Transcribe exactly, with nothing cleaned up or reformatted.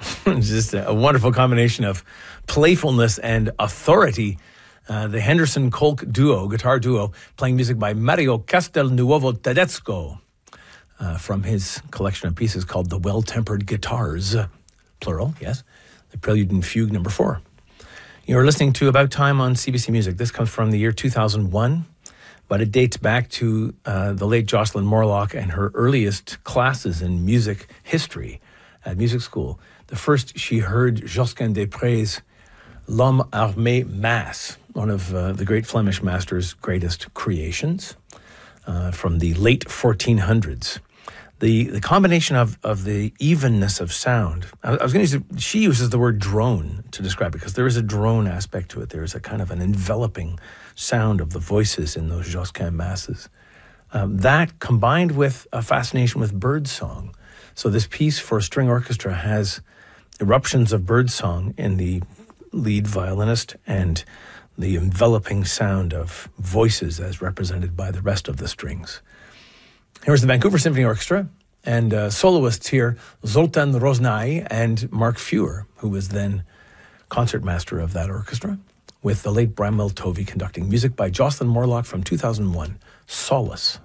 Just a wonderful combination of playfulness and authority. Uh, the Henderson Kolk duo, guitar duo, playing music by Mario Castelnuovo Tedesco uh, from his collection of pieces called The Well-Tempered Guitars, plural, yes, the Prelude and Fugue number four. You're listening to About Time on C B C Music. This comes from the year two thousand one, but it dates back to uh, the late Jocelyn Morlock and her earliest classes in music history at music school. The first she heard Josquin des Prez' L'Homme Armé Mass, one of uh, the great Flemish master's greatest creations uh, from the late fourteen hundreds. The the combination of, of the evenness of sound, I, I was going to use, she uses the word drone to describe it, because there is a drone aspect to it. There is a kind of an enveloping sound of the voices in those Josquin masses. Um, that combined with a fascination with birdsong. So this piece for string orchestra has eruptions of birdsong in the lead violinist and the enveloping sound of voices as represented by the rest of the strings. Here's the Vancouver Symphony Orchestra and uh, soloists here, Zoltan Roznai and Mark Feuer, who was then concertmaster of that orchestra, with the late Bramwell Tovey conducting music by Jocelyn Morlock from two thousand one, Solace.